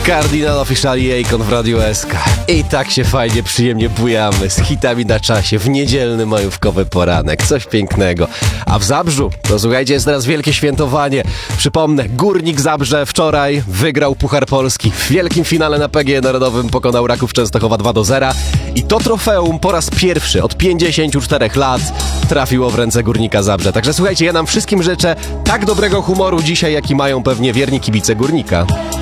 Kardinal Official Akon w Radiu SK. I tak się fajnie, przyjemnie bujamy z hitami na czasie w niedzielny majówkowy poranek. Coś pięknego. A w Zabrzu, to słuchajcie, jest teraz wielkie świętowanie. Przypomnę, Górnik Zabrze wczoraj wygrał Puchar Polski. W wielkim finale na PGE Narodowym pokonał Raków Częstochowa 2-0. I to trofeum po raz pierwszy od 54 lat trafiło w ręce Górnika Zabrze. Także słuchajcie, ja nam wszystkim życzę tak dobrego humoru dzisiaj, jaki mają pewnie wierni kibice Górnika.